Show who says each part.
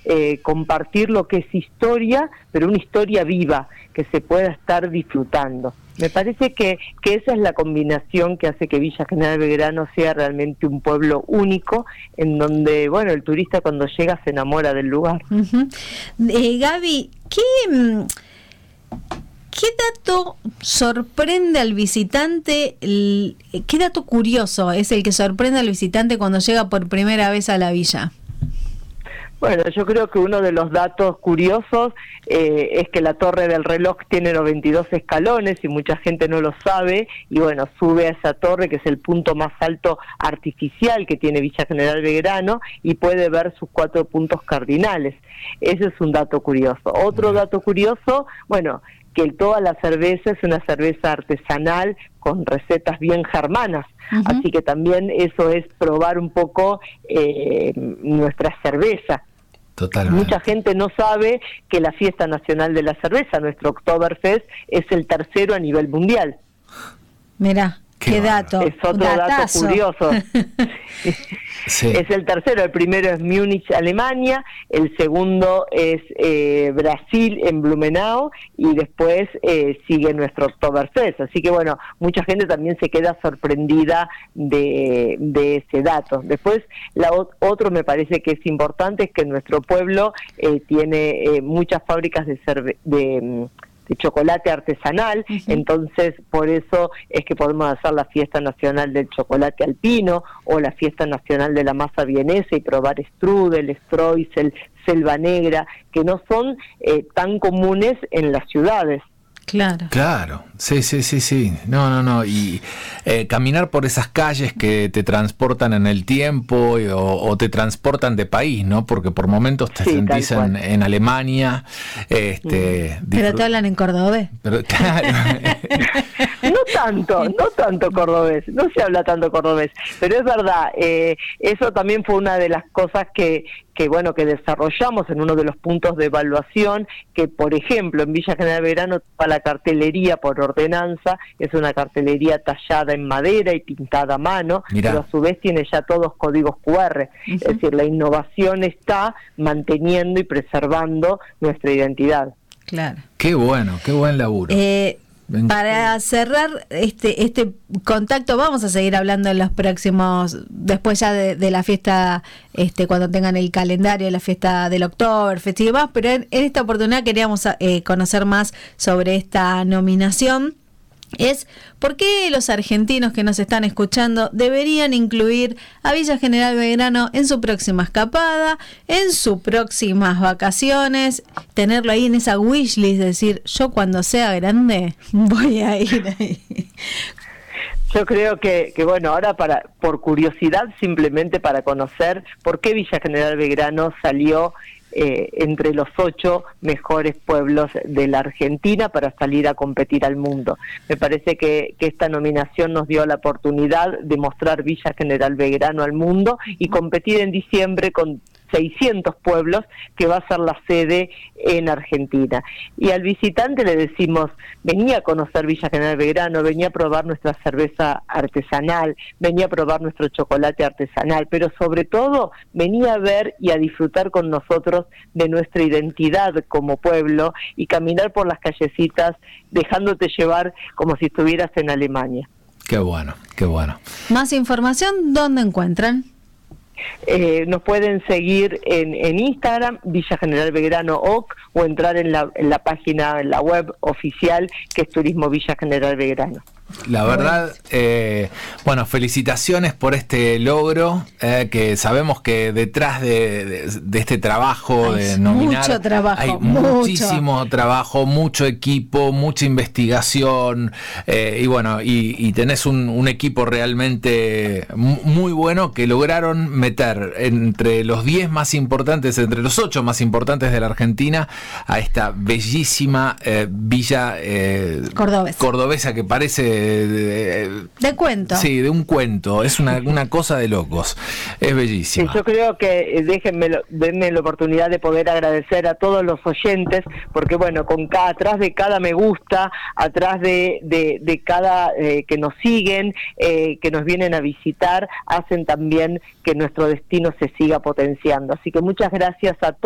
Speaker 1: compartir lo que es historia, pero una historia viva, que se pueda estar disfrutando. Me parece que esa es la combinación que hace que Villa General Belgrano sea realmente un pueblo único, en donde, bueno, el turista cuando llega se enamora del lugar.
Speaker 2: Uh-huh. Gaby, ¿qué dato sorprende al visitante? ¿Qué dato curioso es el que sorprende al visitante cuando llega por primera vez a la villa?
Speaker 1: Bueno, yo creo que uno de los datos curiosos es que la Torre del Reloj tiene 92 escalones y mucha gente no lo sabe, y bueno, sube a esa torre, que es el punto más alto artificial que tiene Villa General Belgrano, y puede ver sus 4 puntos cardinales. Ese es un dato curioso. Otro dato curioso, bueno, que toda la cerveza es una cerveza artesanal con recetas bien germanas, uh-huh. Así que también eso es probar un poco nuestra cerveza.
Speaker 3: Totalmente.
Speaker 1: Mucha gente no sabe que la Fiesta Nacional de la Cerveza, nuestro Oktoberfest, es el tercero a nivel mundial.
Speaker 2: Mirá, qué dato.
Speaker 1: Es otro dato curioso. Sí. Es el tercero, el primero es Múnich, Alemania, el segundo es Brasil, en Blumenau, y después sigue nuestro Oktoberfest. Así que bueno, mucha gente también se queda sorprendida de ese dato. Después, otro me parece que es importante, es que nuestro pueblo tiene muchas fábricas de chocolate artesanal, uh-huh. Entonces por eso es que podemos hacer la Fiesta Nacional del Chocolate Alpino o la Fiesta Nacional de la Masa Vienesa y probar strudel, streusel, selva negra, que no son tan comunes en las ciudades.
Speaker 3: Claro, sí. No. Y caminar por esas calles que te transportan en el tiempo o te transportan de país, ¿no? Porque por momentos te sentís en Alemania.
Speaker 2: Pero te hablan en cordobés.
Speaker 3: Pero, claro.
Speaker 1: No tanto cordobés, no se habla tanto cordobés, pero es verdad, eso también fue una de las cosas que desarrollamos en uno de los puntos de evaluación, que por ejemplo en Villa General Belgrano para la cartelería por ordenanza es una cartelería tallada en madera y pintada a mano. Mirá. Pero a su vez tiene ya todos códigos QR, uh-huh. Es decir, la innovación está manteniendo y preservando nuestra identidad.
Speaker 2: Claro.
Speaker 3: Qué bueno, qué buen laburo.
Speaker 2: Para cerrar este contacto, vamos a seguir hablando en los próximos, después ya de la fiesta, cuando tengan el calendario de la fiesta del Oktoberfest y demás, pero en esta oportunidad queríamos conocer más sobre esta nominación. Es por qué los argentinos que nos están escuchando deberían incluir a Villa General Belgrano en su próxima escapada, en sus próximas vacaciones, tenerlo ahí en esa wishlist, decir, yo cuando sea grande voy a ir ahí.
Speaker 1: Yo creo que bueno, ahora por curiosidad, simplemente para conocer por qué Villa General Belgrano salió entre los 8 mejores pueblos de la Argentina para salir a competir al mundo. Me parece que esta nominación nos dio la oportunidad de mostrar Villa General Belgrano al mundo y competir en diciembre con 600 pueblos, que va a ser la sede en Argentina. Y al visitante le decimos, vení a conocer Villa General Belgrano, vení a probar nuestra cerveza artesanal, vení a probar nuestro chocolate artesanal, pero sobre todo vení a ver y a disfrutar con nosotros de nuestra identidad como pueblo y caminar por las callecitas dejándote llevar como si estuvieras en Alemania.
Speaker 3: Qué bueno.
Speaker 2: Más información, ¿dónde encuentran?
Speaker 1: Nos pueden seguir en Instagram, Villa General Belgrano OC, o entrar en la página, en la web oficial, que es Turismo Villa General Belgrano.
Speaker 3: La verdad, felicitaciones por este logro, que sabemos que detrás de este trabajo
Speaker 2: hay
Speaker 3: de nominar
Speaker 2: mucho trabajo,
Speaker 3: hay muchísimo trabajo, mucho equipo, mucha investigación, y tenés un equipo realmente muy bueno que lograron meter entre los 10 más importantes, entre los 8 más importantes de la Argentina, a esta bellísima villa cordobesa que parece
Speaker 2: de cuento.
Speaker 3: Sí, de un cuento. Es una cosa de locos. Es bellísima.
Speaker 1: Yo creo que denme la oportunidad de poder agradecer a todos los oyentes, porque atrás de cada me gusta, atrás de cada que nos siguen, que nos vienen a visitar, hacen también que nuestro destino se siga potenciando. Así que muchas gracias a todos.